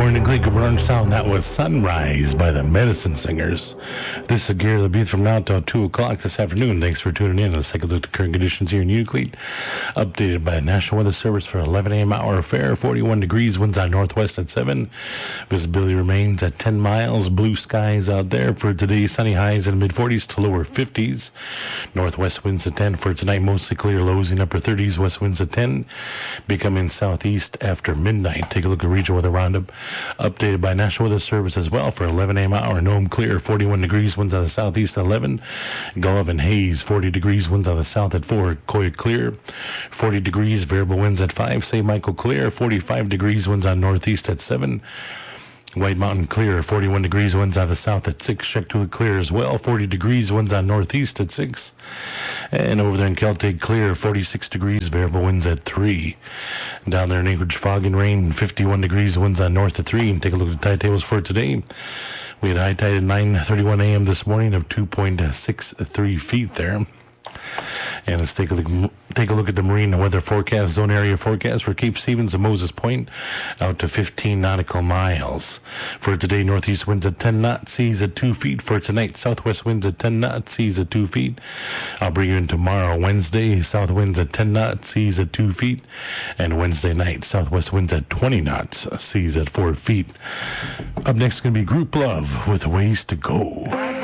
morning, Glee Cameron sound. That was Sunrise by the Medicine Singers. This is Gary LeBeat from now till 2 o'clock this afternoon. Thanks for tuning in. Let's take a look at the current conditions here in Unicleat. Updated by the National Weather Service for 11 a.m. hour fair. 41 degrees, winds out northwest at 7. Visibility remains at 10 miles. Blue skies out there for today. Sunny highs in the mid-40s to lower 50s. Northwest winds at 10 for tonight. Mostly clear, lows in upper 30s. West winds at 10. Becoming southeast after midnight. Take a look at regional weather roundup. Updated by National Weather Service as well for 11 a.m. hour. Nome clear, 41 degrees, winds out of the southeast at 11. Gulf and Hayes, 40 degrees, winds out of the south at 4. Coy clear, 40 degrees, variable winds at 5. St. Michael clear, 45 degrees, winds out northeast at 7. White Mountain clear, 41 degrees, winds out of the south at 6. Checktoona clear as well, 40 degrees, winds out northeast at 6. And over there in Celtic clear, 46 degrees, variable winds at 3. Down there in Anchorage, fog and rain, 51 degrees, winds out north at 3. And take a look at the tide tables for today. We had a high tide at 9:31 a.m. this morning of 2.63 feet there. And let's take a look at the marine weather forecast, zone area forecast for Cape Stevens and Moses Point out to 15 nautical miles. For today, northeast winds at 10 knots, seas at 2 feet. For tonight, southwest winds at 10 knots, seas at 2 feet. I'll bring you in tomorrow, Wednesday, south winds at 10 knots, seas at 2 feet. And Wednesday night, southwest winds at 20 knots, seas at 4 feet. Up next is going to be Group Love with Ways to Go.